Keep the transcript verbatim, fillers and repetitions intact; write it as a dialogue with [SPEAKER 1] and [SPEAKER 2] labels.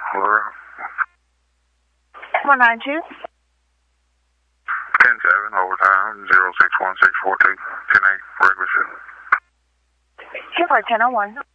[SPEAKER 1] Hello.
[SPEAKER 2] one nine two.
[SPEAKER 1] ten seven overtime, zero six one six four two, ten eight, regular shift.
[SPEAKER 2] Two four ten oh one.